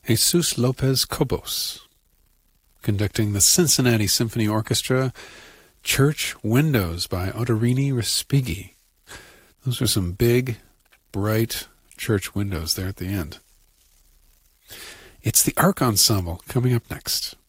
Jesus Lopez Cobos, conducting the Cincinnati Symphony Orchestra, Church Windows by Ottavini Respighi. Those are some big, bright church windows there at the end. It's the Arc Ensemble coming up next.